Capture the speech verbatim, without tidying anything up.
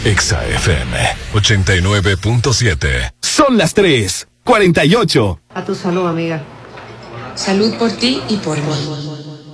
Exa F M ochenta y nueve punto siete. Son las tres cuarenta y ocho. A tu salud, amiga. Salud por ti y por mí.